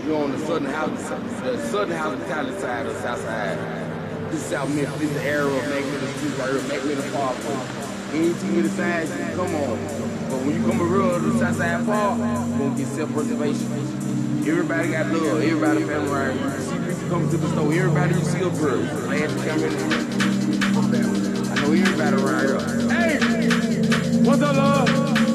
You're on the southern hospitality side of the south side. This is South Memphis. This is the area of Magnetic Street right here, Magnetic Parkway. Ain't too many sides, come on. But when you come around to the south side park, you're gonna get self-preservation. Everybody got love, everybody family right here. You see people coming to the store, everybody you see a girl. Flash the camera in the I know everybody around here. Hey! What's up, love?